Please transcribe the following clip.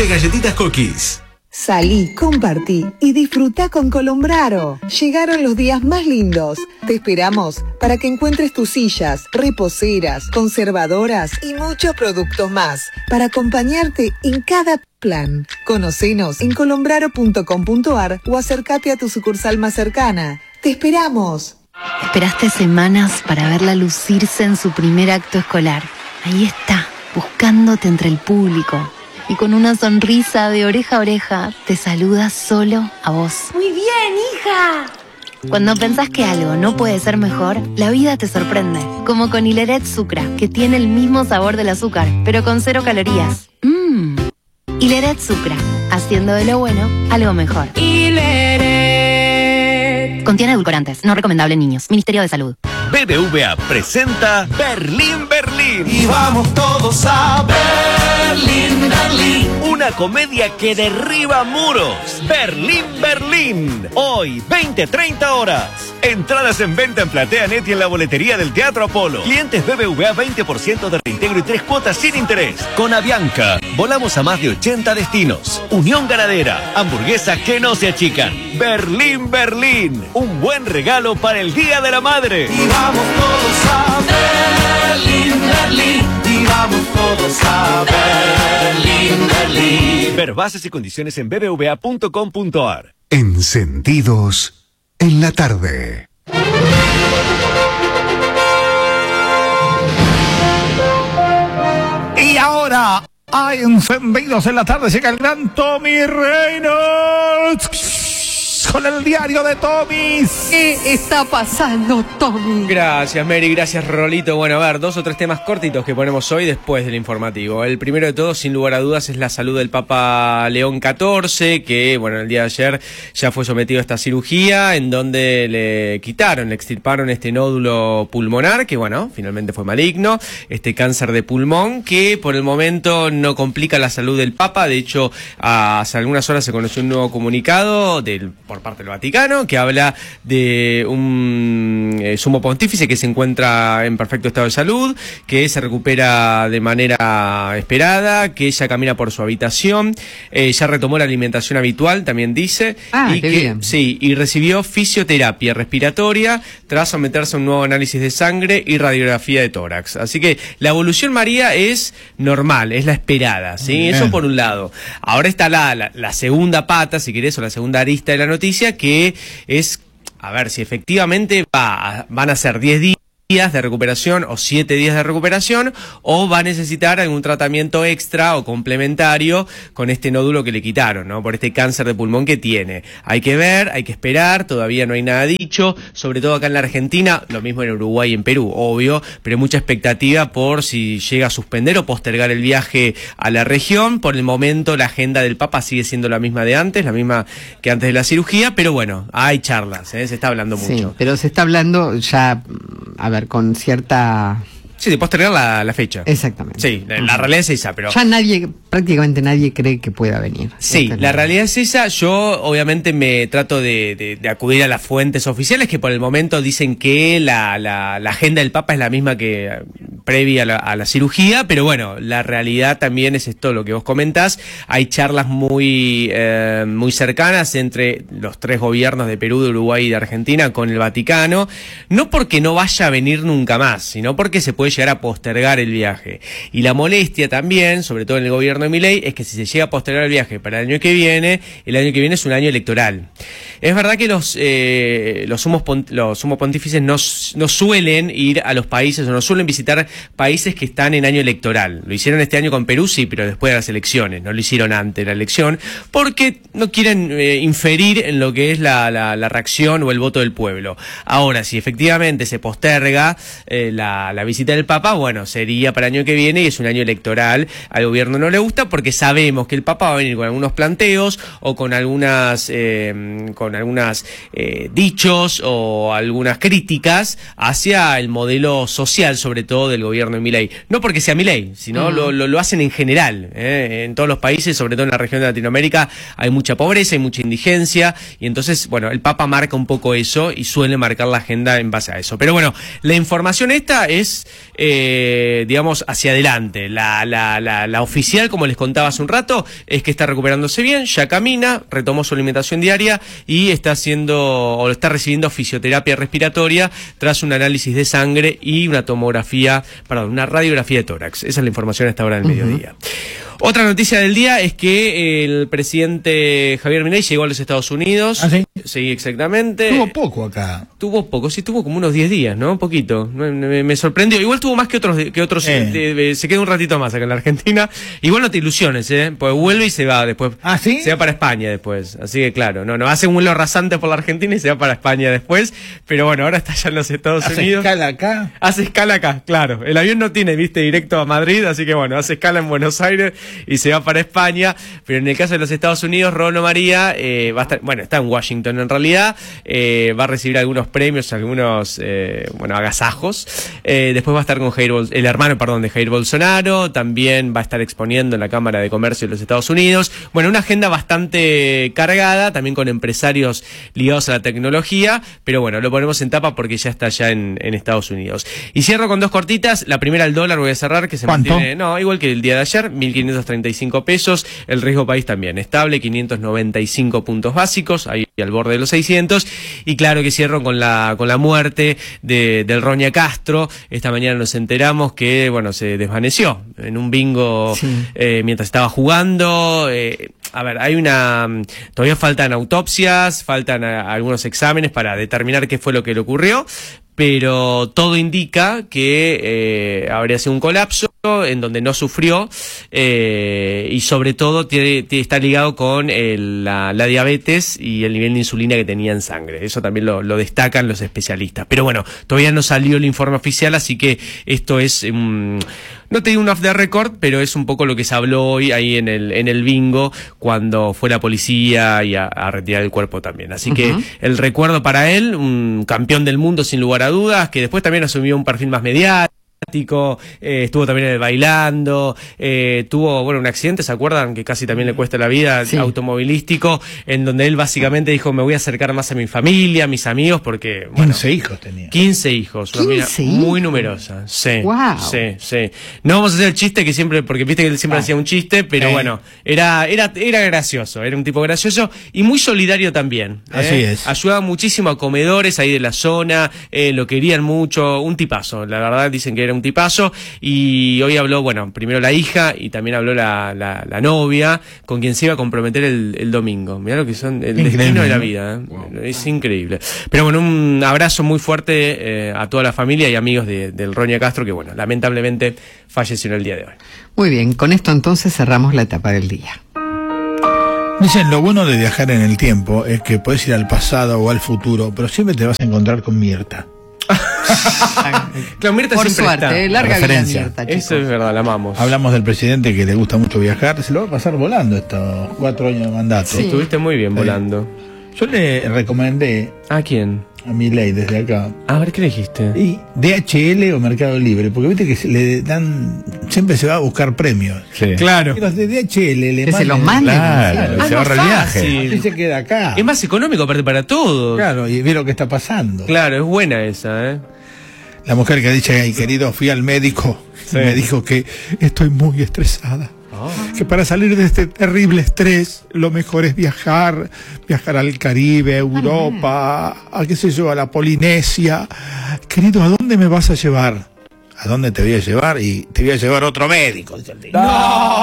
de galletitas Cookies. Salí, compartí y disfruta con Colombraro. Llegaron los días más lindos. Te esperamos para que encuentres tus sillas, reposeras, conservadoras y muchos productos más para acompañarte en cada plan. Conocenos en colombraro.com.ar o acércate a tu sucursal más cercana. ¡Te esperamos! Esperaste semanas para verla lucirse en su primer acto escolar. Ahí está, buscándote entre el público. Y con una sonrisa de oreja a oreja, te saluda solo a vos. ¡Muy bien, hija! Cuando pensás que algo no puede ser mejor, la vida te sorprende. Como con Hileret Sucra, que tiene el mismo sabor del azúcar, pero con 0 calorías. Hileret Sucra, haciendo de lo bueno algo mejor. Hileret. Contiene edulcorantes, no recomendable en niños. Ministerio de Salud. BBVA presenta Berlín, Berlín. Y vamos todos a Berlín, Berlín. Una comedia que derriba muros. Berlín, Berlín. Hoy, 20-30 horas. Entradas en venta en PlateaNet y en la boletería del Teatro Apolo. Clientes BBVA 20% de reintegro y 3 cuotas sin interés. Con Avianca, volamos a más de 80 destinos. Unión Ganadera, hamburguesas que no se achican. Berlín, Berlín. Un buen regalo para el Día de la Madre. Y vamos todos a Berlín, Berlín. Y vamos todos a Berlín, Berlín. Ver bases y condiciones en bbva.com.ar. Encendidos en la tarde. Y ahora, hay encendidos en la tarde, llega el gran Tommy Reynolds con el diario de Tommy. ¿Qué está pasando, Tommy? Gracias, Mary, gracias, Rolito. Bueno, a ver, 2 o 3 temas cortitos que ponemos hoy después del informativo. El primero de todos, sin lugar a dudas, es la salud del Papa León XIV, que, bueno, el día de ayer ya fue sometido a esta cirugía, en donde le extirparon este nódulo pulmonar, que, bueno, finalmente fue maligno, este cáncer de pulmón, que por el momento no complica la salud del Papa. De hecho, hace algunas horas se conoció un nuevo comunicado por parte del Vaticano, que habla de un sumo pontífice que se encuentra en perfecto estado de salud, que se recupera de manera esperada, que ya camina por su habitación, ya retomó la alimentación habitual, también dice, y qué bien. Sí, y recibió fisioterapia respiratoria tras someterse a un nuevo análisis de sangre y radiografía de tórax. Así que la evolución, María, es normal, es la esperada, ¿sí? Eso por un lado. Ahora está la segunda pata, si querés, o la segunda arista de la noticia, que es, a ver, si efectivamente van a ser 10 días de recuperación o 7 días de recuperación, o va a necesitar algún tratamiento extra o complementario con este nódulo que le quitaron, ¿no? Por este cáncer de pulmón que tiene. Hay que ver, hay que esperar, todavía no hay nada dicho, sobre todo acá en la Argentina, lo mismo en Uruguay y en Perú, obvio, pero hay mucha expectativa por si llega a suspender o postergar el viaje a la región. Por el momento la agenda del Papa sigue siendo la misma de antes, la misma que antes de la cirugía, pero bueno, hay charlas, se está hablando mucho. Sí, pero se está hablando ya, a ver, con cierta... Sí, de postergar la fecha. Exactamente. Sí, la realidad es esa, pero... Ya prácticamente nadie cree que pueda venir. Sí, la realidad es esa. Yo obviamente me trato de acudir a las fuentes oficiales, que por el momento dicen que la agenda del Papa es la misma que previa a la cirugía, pero bueno, la realidad también es esto, lo que vos comentás. Hay charlas muy cercanas entre los 3 gobiernos de Perú, de Uruguay y de Argentina con el Vaticano, no porque no vaya a venir nunca más, sino porque se puede llegar a postergar el viaje. Y la molestia también, sobre todo en el gobierno de Milei, es que si se llega a postergar el viaje para el año que viene es un año electoral. Es verdad que los sumos pontífices no suelen ir a los países, o no suelen visitar países que están en año electoral. Lo hicieron este año con Perú, sí, pero después de las elecciones, no lo hicieron antes de la elección, porque no quieren inferir en lo que es la reacción o el voto del pueblo. Ahora, si efectivamente se posterga la visita del Papa, bueno, sería para el año que viene, y es un año electoral. Al gobierno no le gusta porque sabemos que el Papa va a venir con algunos planteos o con algunas dichos o algunas críticas hacia el modelo social, sobre todo del del gobierno de Milei. No porque sea Milei, sino lo hacen en general. En todos los países, sobre todo en la región de Latinoamérica, hay mucha pobreza, hay mucha indigencia, y entonces, bueno, el Papa marca un poco eso y suele marcar la agenda en base a eso. Pero bueno, la información esta es, digamos, hacia adelante. La oficial, como les contaba hace un rato, es que está recuperándose bien, ya camina, retomó su alimentación diaria y está recibiendo fisioterapia respiratoria tras un análisis de sangre y una una radiografía de tórax. Esa es la información a esta hora del mediodía. Otra noticia del día es que el presidente Javier Milei llegó a los Estados Unidos. ¿Ah, sí? Sí, exactamente. Tuvo poco acá. Tuvo poco, sí, tuvo como unos 10 días, ¿no? Poquito. Me sorprendió. Igual tuvo más que otros. Se queda un ratito más acá en la Argentina. Igual no te ilusiones, porque vuelve y se va después. ¿Ah, sí? Se va para España después. Así que claro, no hace un vuelo rasante por la Argentina y se va para España después. Pero bueno, ahora está ya en los Estados Unidos. ¿Hace escala acá? Hace escala acá, claro. El avión no tiene, directo a Madrid, así que bueno, hace escala en Buenos Aires y se va para España. Pero en el caso de los Estados Unidos, Ronald María va a estar, está en Washington en realidad, va a recibir algunos premios, algunos agasajos. Después va a estar con el hermano de Jair Bolsonaro, también va a estar exponiendo en la Cámara de Comercio de los Estados Unidos. Bueno, una agenda bastante cargada, también con empresarios ligados a la tecnología, pero bueno, lo ponemos en tapa porque ya está allá en Estados Unidos. Y cierro con dos cortitas. La primera, el dólar, voy a cerrar, que se mantiene, igual que el día de ayer, 1.535 pesos. El riesgo país también estable, 595 puntos básicos, ahí al borde de los 600. Y claro que cierro con la muerte del Roña Castro. Esta mañana nos enteramos que, se desvaneció en un bingo mientras estaba jugando. Todavía faltan autopsias, faltan algunos exámenes para determinar qué fue lo que le ocurrió, pero todo indica que habría sido un colapso en donde no sufrió, y sobre todo está ligado con la diabetes y el nivel de insulina que tenía en sangre. Eso también lo destacan los especialistas. Pero bueno, todavía no salió el informe oficial, así que esto es... no te digo un off the record, pero es un poco lo que se habló hoy ahí en el bingo, cuando fue la policía y a retirar el cuerpo también. Así que el recuerdo para él, un campeón del mundo sin lugar a dudas, que después también asumió un perfil más mediático. Estuvo también en el bailando, tuvo un accidente, ¿se acuerdan? Que casi también le cuesta la vida, automovilístico, en donde él básicamente dijo: me voy a acercar más a mi familia, a mis amigos, porque 15 hijos tenía. 15 hijos, muy numerosa. Sí, wow. Sí. No vamos a hacer el chiste que siempre, porque viste que él siempre hacía un chiste, pero era gracioso, era un tipo gracioso y muy solidario también. Así es. Ayudaba muchísimo a comedores ahí de la zona, lo querían mucho, un tipazo, la verdad dicen que era un tipazo. Y hoy habló, primero la hija y también habló la novia, con quien se iba a comprometer el domingo. Mirá lo que son, el destino de la vida, Wow. Es increíble. Pero un abrazo muy fuerte a toda la familia y amigos del Roña Castro, que lamentablemente falleció en el día de hoy. Muy bien, con esto entonces cerramos la etapa del día. Dicen, lo bueno de viajar en el tiempo es que puedes ir al pasado o al futuro, pero siempre te vas a encontrar con Mirta. Claro, Mirta por siempre suerte, está. larga vida Mirta, chicos. Eso es verdad, la amamos. Hablamos del presidente que le gusta mucho viajar, se lo va a pasar volando estos 4 años de mandato. Sí. Estuviste muy bien volando. Yo le recomendé... ¿A quién? A Milei desde acá. A ver, ¿qué le dijiste? Y DHL o Mercado Libre, porque viste que le dan, siempre se va a buscar premios. Sí. Claro. Y los de DHL le que se los manden. Claro, se ahorra el viaje. Y se queda acá. Es más económico aparte para todos. Claro, y ve lo que está pasando. Claro, es buena esa, La mujer que ha dicho: ay, querido, fui al médico y me dijo que estoy muy estresada. Que para salir de este terrible estrés lo mejor es viajar al Caribe, a Europa, a la Polinesia. Querido, ¿a dónde me vas a llevar? ¿A dónde te voy a llevar? Y te voy a llevar otro médico. ¡No!